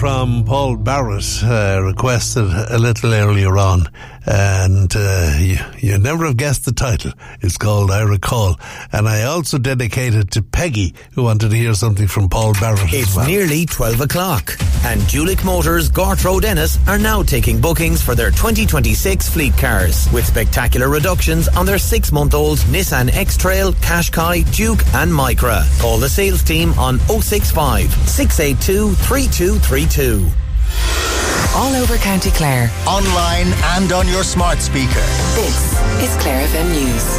from Paul Barrett, requested a little earlier on, and you never have guessed the title. It's called I Recall, and I also dedicated to Peggy, who wanted to hear something from Paul Barrett. It's nearly 12 o'clock, and Julick Motors, Gort Road, Ennis are now taking bookings for their 2026 fleet cars, with spectacular reductions on their 6-month-old Nissan X-Trail, Qashqai, Duke and Micra. Call the sales team on 065 682 3232. All over County Clare. Online and on your smart speaker. This is Clare FM News.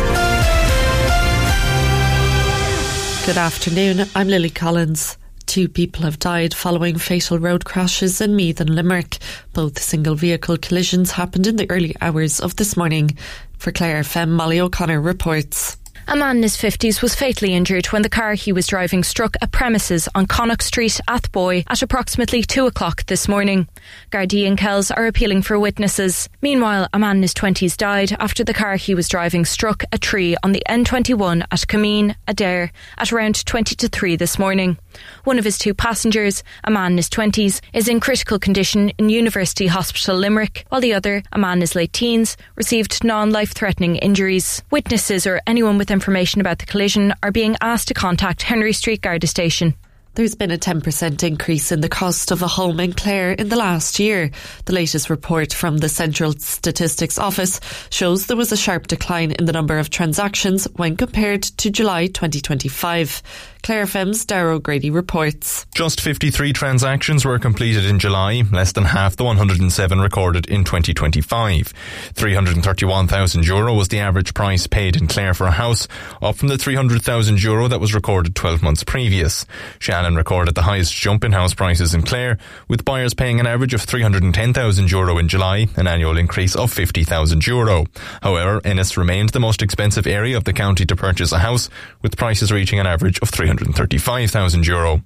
Good afternoon, I'm Lily Collins. 2 people have died following fatal road crashes in Meath and Limerick. Both single-vehicle collisions happened in the early hours of this morning. For Clare FM, Molly O'Connor reports. A man in his 50s was fatally injured when the car he was driving struck a premises on Connacht Street, Athboy, at approximately 2 o'clock this morning. Gardaí and Kells are appealing for witnesses. Meanwhile, a man in his 20s died after the car he was driving struck a tree on the N21 at Cameen, Adair, at around 20 to 3 this morning. One of his 2 passengers, a man in his 20s, is in critical condition in University Hospital Limerick, while the other, a man in his late teens, received non-life-threatening injuries. Witnesses or anyone with information about the collision are being asked to contact Henry Street Garda Station. There's been a 10% increase in the cost of a home in Clare in the last year. The latest report from the Central Statistics Office shows there was a sharp decline in the number of transactions when compared to July 2025. Clare FM's Darragh O'Grady reports. Just 53 transactions were completed in July, less than half the 107 recorded in 2025. €331,000 was the average price paid in Clare for a house, up from the €300,000 that was recorded 12 months previous. Shannon recorded the highest jump in house prices in Clare, with buyers paying an average of €310,000 in July, an annual increase of €50,000. However, Ennis remained the most expensive area of the county to purchase a house, with prices reaching an average of €335,000.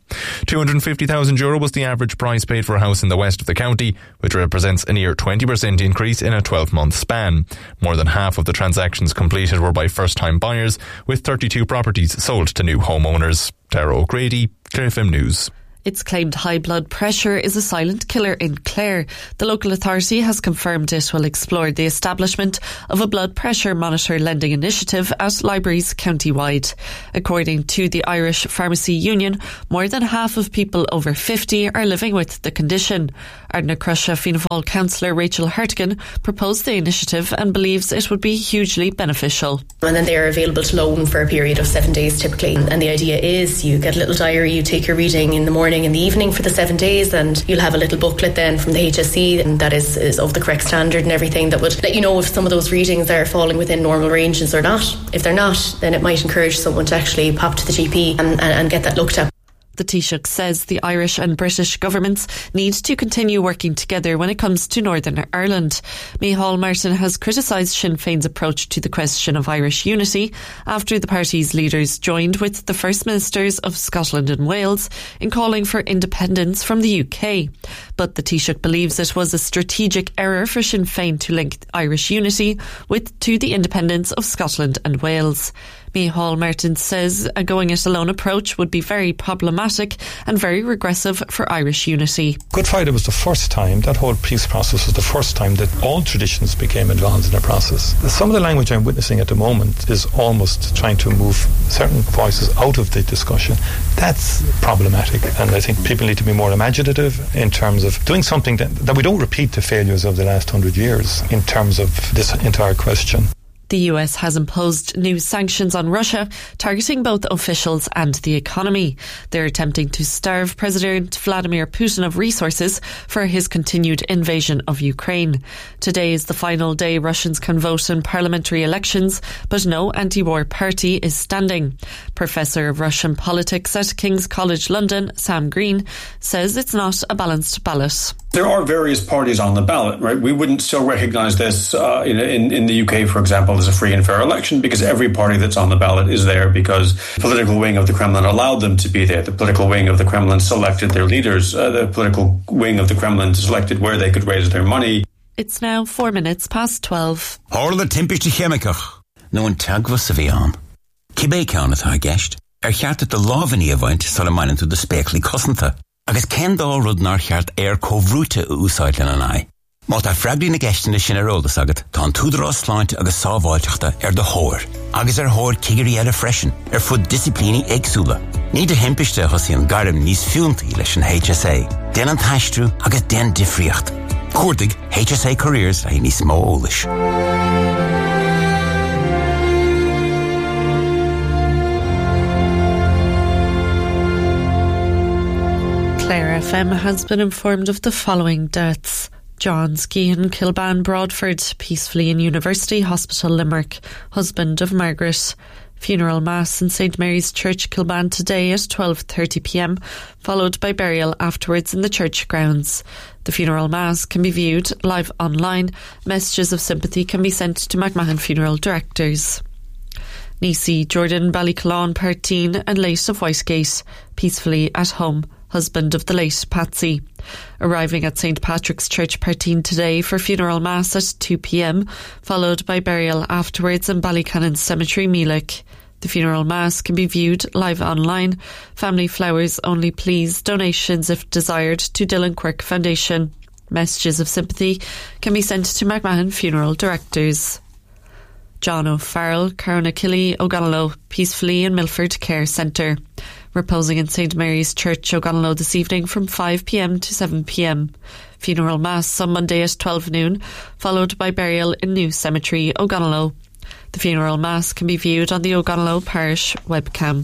€250,000 was the average price paid for a house in the west of the county, which represents a near 20% increase in a 12-month span. More than half of the transactions completed were by first-time buyers, with 32 properties sold to new homeowners. Darragh O'Grady, Clare FM News. It's claimed high blood pressure is a silent killer in Clare. The local authority has confirmed it will explore the establishment of a blood pressure monitor lending initiative at libraries county-wide. According to the Irish Pharmacy Union, more than half of people over 50 are living with the condition. Ardna Crusha Fianna Fáil councillor Rachel Hertigan proposed the initiative and believes it would be hugely beneficial. And then they are available to loan for a period of 7 days typically. And the idea is you get a little diary, you take your reading in the morning and the evening for the 7 days, and you'll have a little booklet then from the HSE, and that is of the correct standard and everything, that would let you know if some of those readings are falling within normal ranges or not. If they're not, then it might encourage someone to actually pop to the GP and get that looked at. The Taoiseach says the Irish and British governments need to continue working together when it comes to Northern Ireland. Micheál Martin has criticised Sinn Féin's approach to the question of Irish unity after the party's leaders joined with the First Ministers of Scotland and Wales in calling for independence from the UK. But the Taoiseach believes it was a strategic error for Sinn Féin to link Irish unity to the independence of Scotland and Wales. Micheál Martin says a going-it-alone approach would be very problematic and very regressive for Irish unity. Good Friday was the first time, that whole peace process was the first time that all traditions became involved in the process. Some of the language I'm witnessing at the moment is almost trying to move certain voices out of the discussion. That's problematic, and I think people need to be more imaginative in terms of doing something that we don't repeat the failures of the last 100 years in terms of this entire question. The US has imposed new sanctions on Russia, targeting both officials and the economy. They're attempting to starve President Vladimir Putin of resources for his continued invasion of Ukraine. Today is the final day Russians can vote in parliamentary elections, but no anti-war party is standing. Professor of Russian politics at King's College London, Sam Green, says it's not a balanced ballot. There are various parties on the ballot, right? We wouldn't still recognise this in the UK, for example, as a free and fair election, because every party that's on the ballot is there because the political wing of the Kremlin allowed them to be there. The political wing of the Kremlin selected their leaders. The political wing of the Kremlin selected where they could raise their money. It's now 4 minutes past 12. Hála timpiste chemicach. No an tagva sa bhíán. Cibé ceanna tá gceist. Cheartta de láhaní a bhaint sal a mainin tú de spéclí cosanta. agus cendal rud nar cheart cóhrúte úsáid lena nai. Má tá freaglí na gestin sin arólas agad, tá an túdrás sláint agus sábháilteachta de hóir. Agus hóir cigarí freisin, fud disciplíní éagsúla. Ní de hempiste hosí an garim níos fiúntaí leis an HSA. Den an taistrú agus den difriocht. Cuirdig HSA Careers a níos mó ólis. Clare FM has been informed of the following deaths. John Skehan Kilban Broadford, peacefully in University Hospital Limerick, husband of Margaret. Funeral Mass in St Mary's Church Kilban today at 12:30pm, followed by burial afterwards in the church grounds. The funeral Mass can be viewed live online. Messages of sympathy can be sent to McMahon Funeral Directors. Nisi Jordan Ballycallan Partine and late of Whitegate, peacefully at home, husband of the late Patsy. Arriving at St Patrick's Church Partine today for funeral Mass at 2pm, followed by burial afterwards in Ballycannon Cemetery, Meelick. The funeral Mass can be viewed live online. Family flowers only please. Donations if desired to Dylan Quirk Foundation. Messages of sympathy can be sent to McMahon Funeral Directors. John O'Farrell, Carnacilly, O'Gonallow, peacefully in Milford Care Centre. Reposing in St Mary's Church, O'Gonallow this evening from 5pm to 7pm. Funeral Mass on Monday at 12 noon, followed by burial in New Cemetery, O'Gonallow. The funeral Mass can be viewed on the O'Gonallow Parish webcam.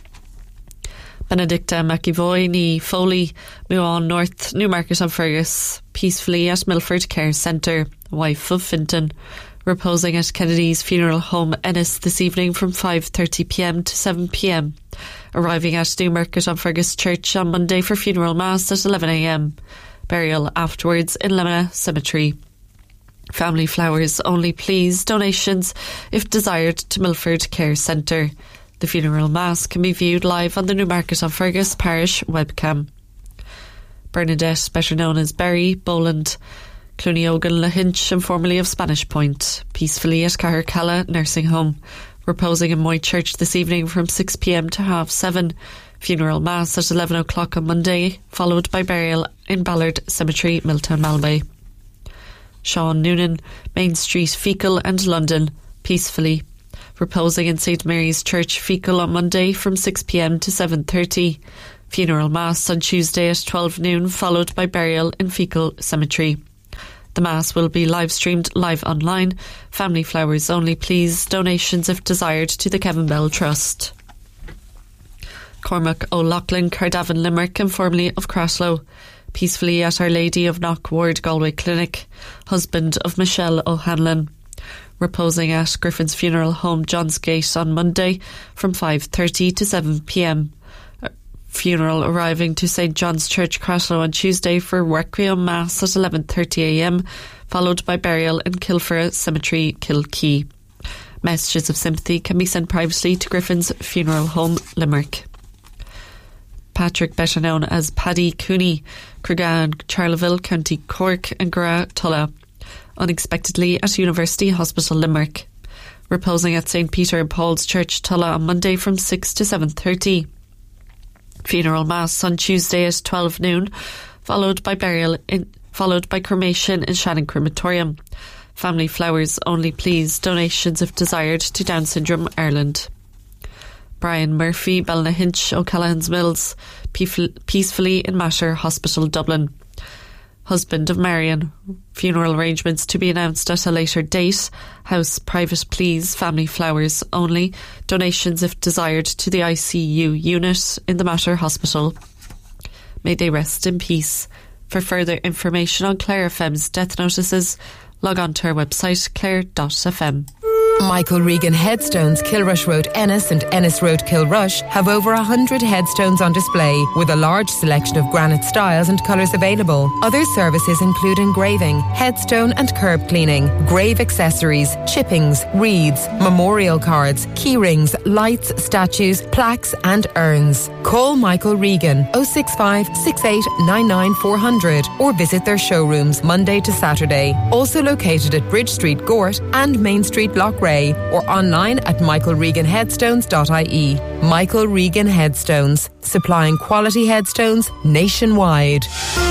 Benedicta McEvoy ní Foley, Muan North, Newmarket on Fergus, peacefully at Milford Care Centre, wife of Finton. Reposing at Kennedy's Funeral Home Ennis this evening from 5:30pm to 7pm. Arriving at Newmarket on Fergus Church on Monday for funeral Mass at 11am. Burial afterwards in Lemina Cemetery. Family flowers only please. Donations if desired to Milford Care Centre. The funeral Mass can be viewed live on the Newmarket on Fergus Parish webcam. Bernadette, better known as Berry, Boland, Clooney Ogan Lahinch and formerly of Spanish Point, peacefully at Cahercalla Nursing Home. Reposing in Moy Church this evening from 6pm to 7:30. Funeral Mass at 11 o'clock on Monday, followed by burial in Ballard Cemetery, Milltown Malbay. Sean Noonan, Main Street, Fecal and London, peacefully. Reposing in St Mary's Church, Fecal on Monday from 6pm to 7:30. Funeral Mass on Tuesday at 12 noon, followed by burial in Fecal Cemetery. The Mass will be live streamed live online. Family flowers only please. Donations if desired to the Kevin Bell Trust. Cormac O'Loughlin, Cardavan Limerick and formerly of Craslow, peacefully at Our Lady of Knock Ward Galway Clinic, husband of Michelle O'Hanlon. Reposing at Griffin's Funeral Home Johnsgate on Monday from 5:30 to 7pm. Funeral arriving to St John's Church Craslow on Tuesday for Requiem Mass at 11:30am, followed by burial in Kilfera Cemetery, Kilkee. Messages of sympathy can be sent privately to Griffin's Funeral Home, Limerick. Patrick, better known as Paddy Cooney, Craigán, Charleville, County Cork and Gra Tulla, unexpectedly at University Hospital, Limerick. Reposing at St Peter and Paul's Church, Tulla on Monday from 6 to 7:30. Funeral Mass on Tuesday at 12 noon, followed by cremation in Shannon Crematorium. Family flowers only please. Donations if desired to Down Syndrome Ireland. Brian Murphy, Ballynahinch, O'Callaghan's Mills, peacefully in Mater Hospital, Dublin. Husband of Marion. Funeral arrangements to be announced at a later date. House private please. Family flowers only. Donations if desired to the ICU unit in the Mater Hospital. May they rest in peace. For further information on Clare FM's death notices, log on to our website clare.fm. Michael Regan Headstones, Kilrush Road Ennis and Ennis Road Kilrush have over 100 headstones on display with a large selection of granite styles and colours available. Other services include engraving, headstone and curb cleaning, grave accessories, chippings, wreaths, memorial cards, key rings, lights, statues, plaques and urns. Call Michael Regan 065 68 99 400 or visit their showrooms Monday to Saturday. Also located at Bridge Street, Gort and Main Street, Loughrea. Bray or online at michaelreganheadstones.ie. Michael Regan Headstones, supplying quality headstones nationwide.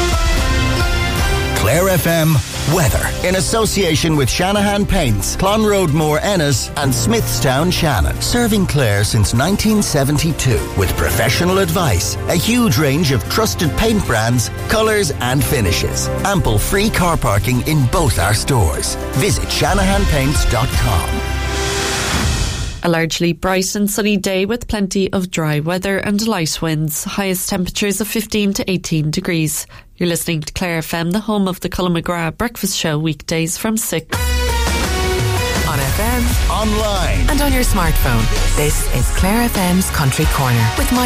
Clare FM weather in association with Shanahan Paints, Clonroadmore Ennis and Smithstown Shannon. Serving Clare since 1972 with professional advice, a huge range of trusted paint brands, colours and finishes. Ample free car parking in both our stores. Visit shanahanpaints.com. A largely bright and sunny day with plenty of dry weather and light winds. Highest temperatures of 15 to 18 degrees. You're listening to Clare FM, the home of the Colin McGrath Breakfast Show, weekdays from 6. On FM, online and on your smartphone. This is Clare FM's Country Corner with Mike.